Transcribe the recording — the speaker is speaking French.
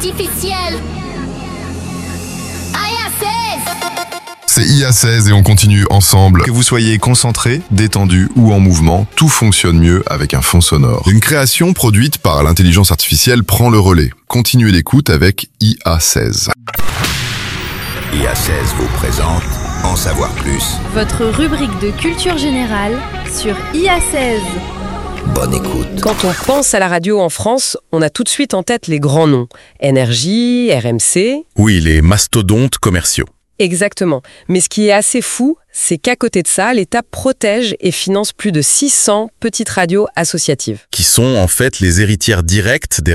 artificielle. C'est IA16 et on continue ensemble. Que vous soyez concentré, détendu ou en mouvement, tout fonctionne mieux avec un fond sonore. Une création produite par l'intelligence artificielle prend le relais. Continuez l'écoute avec IA16. IA16 vous présente En savoir plus. Votre rubrique de culture générale sur IA16. Bonne écoute. Quand on pense à la radio en France, on a tout de suite en tête les grands noms. NRJ, RMC... Oui, les mastodontes commerciaux. Exactement. Mais ce qui est assez fou, c'est qu'à côté de ça, l'État protège et finance plus de 600 petites radios associatives. Qui sont en fait les héritières directes des